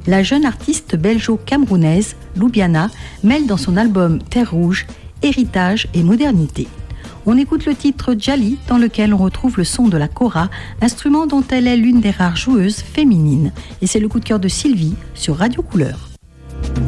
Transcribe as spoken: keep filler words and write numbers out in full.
La jeune artiste belgeo-camerounaise, Loubiana, mêle dans son album Terre Rouge, héritage et modernité. On écoute le titre Djali, dans lequel on retrouve le son de la kora, instrument dont elle est l'une des rares joueuses féminines. Et c'est le coup de cœur de Sylvie sur Radio Couleur.